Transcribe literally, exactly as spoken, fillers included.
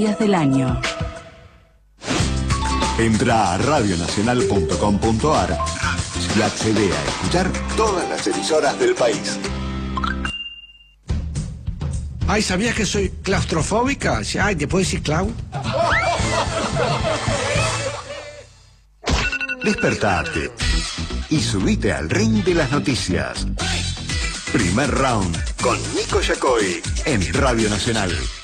días del año. Entra a radio nacional punto com punto ar y accede a escuchar todas las emisoras del país. Ay, ¿sabías que soy claustrofóbica? Ay, ¿te puedo decir Clau? Despertate y subite al ring de las noticias. Primer round con Nico Yacoy en Radio Nacional.